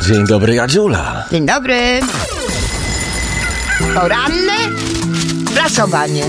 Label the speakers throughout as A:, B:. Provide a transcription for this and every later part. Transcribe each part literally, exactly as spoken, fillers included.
A: Dzień dobry, Jadziula.
B: Dzień dobry. Poranne prasowanie.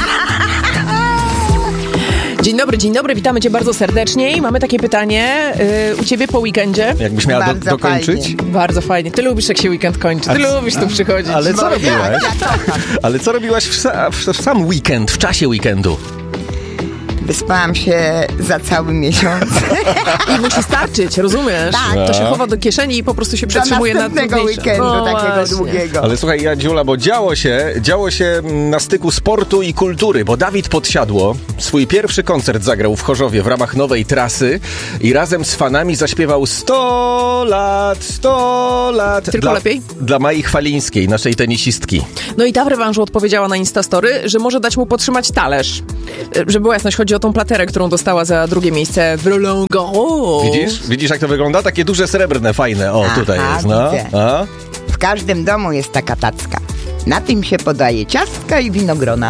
C: Dzień dobry, dzień dobry, witamy Cię bardzo serdecznie i mamy takie pytanie yy, u Ciebie po weekendzie.
A: Jakbyś miała do,
B: Bardzo
A: dokończyć?
B: fajnie.
C: Bardzo fajnie. Ty lubisz, jak się weekend kończy. Ty
A: A-
C: lubisz tu przychodzić.
A: Ale co
B: Bo
A: robiłaś?
B: ja, ja kocham.
A: Ale co robiłaś w, sa, w, w sam weekend, w czasie weekendu?
B: Wyspałam się za cały miesiąc.
C: I musi starczyć, rozumiesz?
B: Tak.
C: To się chowa do kieszeni i po prostu się
B: Do
C: przetrzymuje na
B: następnego
C: trudniejsze.
B: weekendu,
C: No
B: takiego
C: właśnie.
B: długiego.
A: Ale słuchaj, Jadziula, bo działo się, działo się na styku sportu i kultury, bo Dawid Podsiadło swój pierwszy koncert zagrał w Chorzowie w ramach nowej trasy i razem z fanami zaśpiewał sto lat, sto lat.
C: Tylko
A: dla,
C: lepiej?
A: Dla Mai Chwalińskiej, naszej tenisistki.
C: No i ta w rewanżu odpowiedziała na Instastory, że może dać mu podtrzymać talerz. Yy, Żeby była jasność, chodzi o tą platerę, którą dostała za drugie miejsce w Roland Garros.
A: Widzisz? Widzisz, jak to wygląda? Takie duże, srebrne, fajne. O,
B: Aha,
A: tutaj jest, no.
B: widzę.
A: A?
B: W każdym domu jest taka tacka. Na tym się podaje ciastka i winogrona.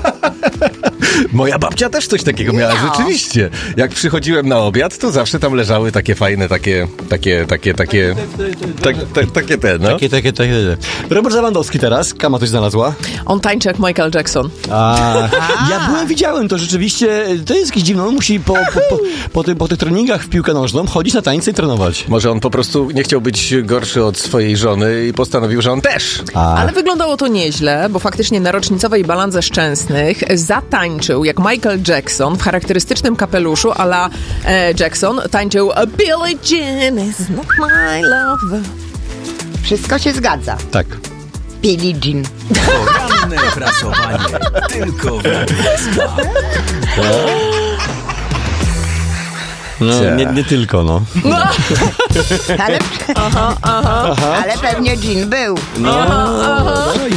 A: Moja babcia też coś takiego miała,
B: No.
A: rzeczywiście. Jak przychodziłem na obiad, to zawsze tam leżały takie fajne, takie, takie, takie, takie, tak, tak, takie te, no.
D: Takie, takie, takie. Robert Zawandowski teraz. Kama coś znalazła.
C: On tańczy jak Michael Jackson.
D: A, ja byłem, widziałem to rzeczywiście. To jest jakieś dziwne. On musi po, po, po, po, ty, po tych treningach w piłkę nożną chodzić na tańce i trenować.
A: Może on po prostu nie chciał być gorszy od swojej żony i postanowił, że on też.
D: A,
C: Ale wyglądało to nieźle, bo faktycznie na rocznicowej Balandze Szczęsnych zatańczył jak Michael Jackson w charakterystycznym kapeluszu a la e, Jackson. Tańczył Billie Jean is not my love.
B: Wszystko się zgadza.
D: tak.
B: Billie Jean.
E: Poranne prasowanie tylko w
D: No, nie, nie tylko, no.
B: Ale, ale pewnie Jean był.
D: No, no i